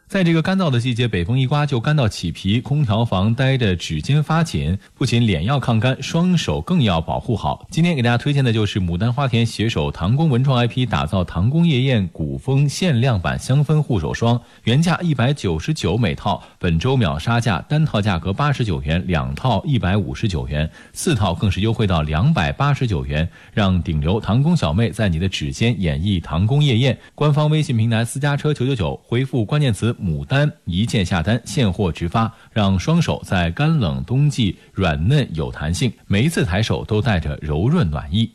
在这个干燥的季节，北风一刮就干到起皮，空调房待着指尖发紧，不仅脸要抗干，双手更要保护好。今天给大家推荐的就是牡丹花田携手唐宫文创 IP 打造唐宫夜宴古风限量版香氛护手霜，原价199每套，本周秒杀价，单套价格89元，2套159元，4套更是优惠到289元，让顶流唐宫小妹在你的指尖演绎唐宫夜宴。官方微信平台私家车999，回复关键词牡丹，一键下单，现货直发，让双手在干冷冬季软嫩有弹性，每一次抬手都带着柔润暖意。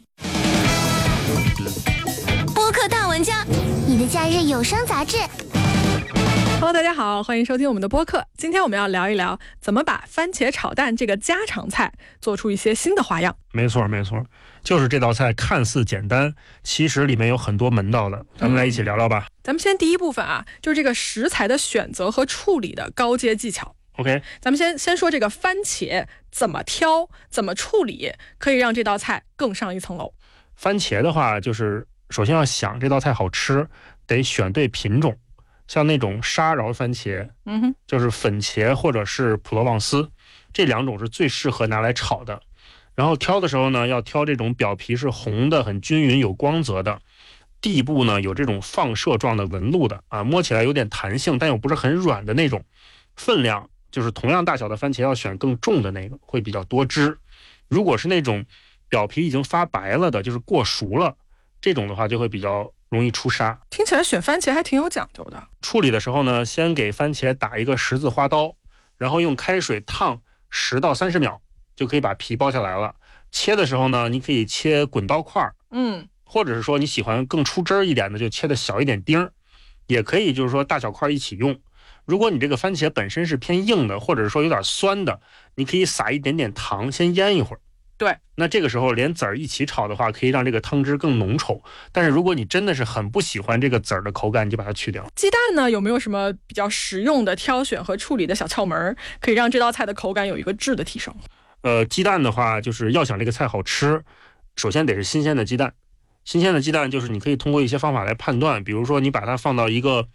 播客大玩家，你的假日有声杂志。 Hello， 大家好，欢迎收听我们的播客。今天我们要聊一聊怎么把番茄炒蛋这个家常菜做出一些新的花样。 没错，就是这道菜看似简单，其实里面有很多门道的。咱们来一起聊聊吧。 咱们先第一部分啊，就是这个食材的选择和处理的高阶技巧。 OK， 咱们先说这个番茄怎么挑、怎么处理，可以让这道菜更上一层楼。 番茄的话，就是首先要想这道菜好吃，得选对品种。像那种沙饶番茄，就是粉茄或者是普罗旺斯，这两种是最适合拿来炒的。然后挑的时候呢，要挑这种表皮是红的、很均匀、有光泽的，地部呢有这种放射状的纹路的啊，摸起来有点弹性，但又不是很软的那种。分量就是同样大小的番茄要选更重的那个，会比较多汁。如果是那种表皮已经发白了的，就是过熟了，这种的话就会比较容易出沙。 听起来选番茄还挺有讲究的。 处理的时候呢，先给番茄打一个十字花刀，然后用开水烫10到30秒，就可以把皮剥下来了。切的时候呢，你可以切滚刀块，或者是说你喜欢更出汁一点的，就切的小一点丁，也可以就是说大小块一起用。如果你这个番茄本身是偏硬的，或者是说有点酸的，你可以撒一点点糖，先腌一会儿。 对， 那这个时候连籽儿一起炒的话，可以让这个汤汁更浓稠。但是如果你真的是很不喜欢这个籽儿的口感，你就把它去掉。 鸡蛋呢，有没有什么比较实用的挑选和处理的小窍门，可以让这道菜的口感有一个质的提升？ 鸡蛋的话，就是要想这个菜好吃，首先得是新鲜的鸡蛋。新鲜的鸡蛋就是你可以通过一些方法来判断，比如说你把它放到一个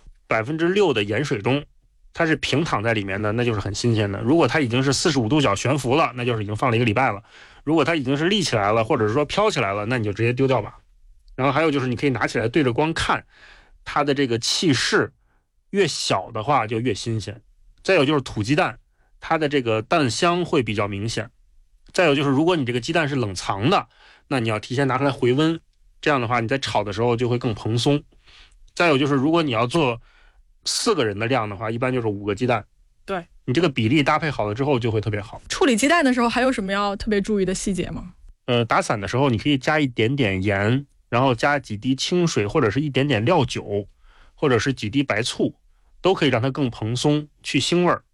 6%的盐水中，它是平躺在里面的，那就是很新鲜的。如果它已经是45度角悬浮了，那就是已经放了1个礼拜了。如果它已经是立起来了，或者是说飘起来了，那你就直接丢掉吧。然后还有就是你可以拿起来对着光看，它的这个气势越小的话就越新鲜。再有就是土鸡蛋，它的这个蛋香会比较明显。再有就是如果你这个鸡蛋是冷藏的，那你要提前拿出来回温，这样的话你在炒的时候就会更蓬松。再有就是如果你要做4个人的量的话，一般就是5个鸡蛋。 对， 你这个比例搭配好了之后就会特别好。 处理鸡蛋的时候还有什么要特别注意的细节吗？ 打散的时候你可以加一点点盐，然后加几滴清水，或者是一点点料酒，或者是几滴白醋，都可以让它更蓬松，去腥味儿。